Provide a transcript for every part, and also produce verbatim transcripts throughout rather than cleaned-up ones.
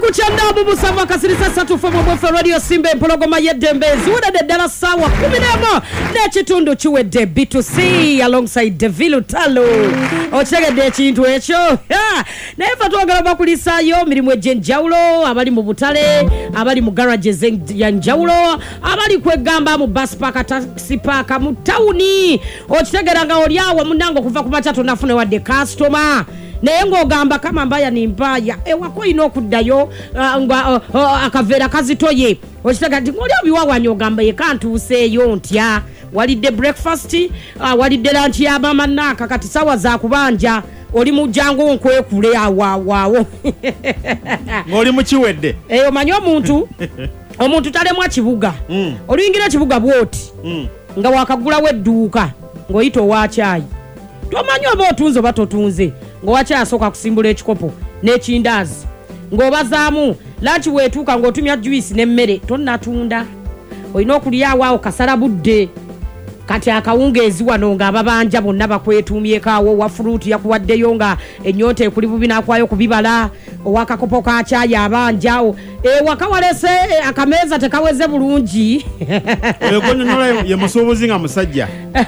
kuchanda bubu sama kasirisa satu fomo bofe radio simbe mpologoma yedembezi uda de dala sawa kumi nemo ne chitundu chuwe de B two C alongside Devilu Talo ochege de chintu echo na ifa tuwagala bakulisa yo mirimu jenjaulo abali mu butale abali mu garages ya njaulo abali kwegamba mu bus park taxi park mu tauni ochitegera oliawo munango kuva kumachatu nafune wa de customer naye ng'ogamba kama mbaya ni mbaya ewako ino okuddayo uh, uh, uh, akavera kazitoye okitaga nti ng'oli obiwawanya ogamba yekantuuseeyo ntya walidde breakfast uh, walidde lunch y'abamannaaka kati sawa za kubanja oli mujjangu nkwekule awawaawo ng'oli mu kiwedde eyo manyi omuntu omuntu talemwa kibuga mm. oluyingira kibuga bwoti mm. nga wakagulawo edduuka ng'oyita owakyayi tomanyi oba otunze oba totunze ng'owakyayi asooka kusimbula ekikopo n'ekindazi ng'obazaamu lanchi weetuuka ng'otumya juice n'emmere tonnatunda olina okulyawo awo kasala budde kati akawungeezi wano ng'ababanja bonna bakwetuumyeko awo owa fruiti yakuwaddeyo nga ennyota ekuli bubi n'akwayo ku bibala owakakopo ka caayi abanjawo ewaka walese akameeza tekaweze bulungi oyo gonyonyola ye musuubuzi nga musajja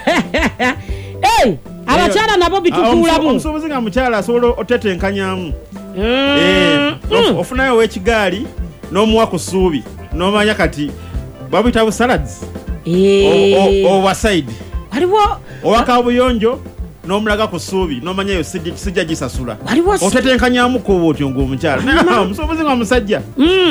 hey, abakyala nabo bitukuulamu omusuubuzi nga mukyala asobola otetenkanyamu mm. eh, mm. ofunayo w'ekigaali n'omuwa ku ssuubi n'omanya kati babuyita bu salads owa side waliwo owakabuyonjo n'omulaga ku ssuubi n'omanya eyo sijja gisasula otetenkanyamu ko otyo ng'omukyala omusuubuzi nga musajja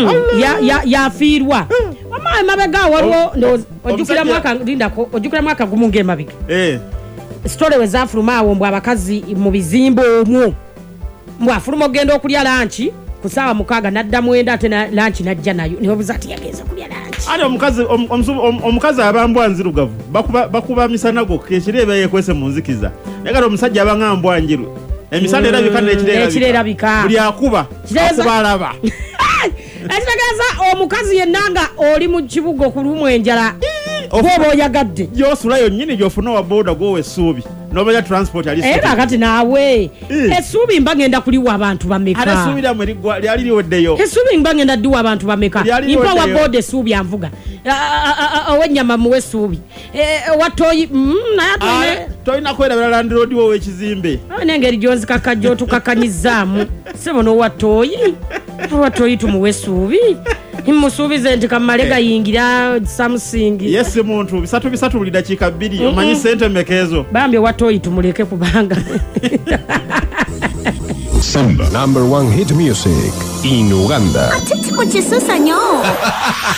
yafiirwa mama emabega waliwo ojjukira mwaka lindako ojjukira mwaka gumu ng'emabega story wezafuluma awo mbwa abakazi mu bizimbo omwo mbwa afuluma ogenda okulya lanchi kusaawa mukaaga nadda mwenda ate lanchi najja nayo niwe buza ati yagenza kulya lanchi ate omukazi omukazi abambwa nzirugavu bakuba bakuba misana go kekirebe yekwese mu nzikiza naye kati omusajja abanga mbwa njiru emisana erabika n'ekirerabika buli akuba akuba alaba ekitegeeza omukazi yennanga oli mu kibuga okulumwa enjala oba oyagadde gyosula yonnyini gyofuna wa boda gwowe essuubi n'obanya transport ali era kati naawe essuubi mba ngenda kuliwa abantu bameka ate essuubi lyamwe lyali liweddeyo essuubi mba ngenda ddiwa abantu bameka mpa wa boda essuubi anvuga ow'ennyama muwe essuubi watoyi naye tolina kwerabira Land Road wowe ekizimbe n'engeri gyonzikaka gy'otukakanyizaamu sebo n'owatoyi watoyi tumuwe essuubi musuubize nti kamale gayingira Samsung yes muntu bisatu bisatu buli dakiika bbiri mm -mm. omanyi sente mekezo bambi watoyi tumuleke kubanga Samba number one hit music in Uganda atiti muchisusa nyo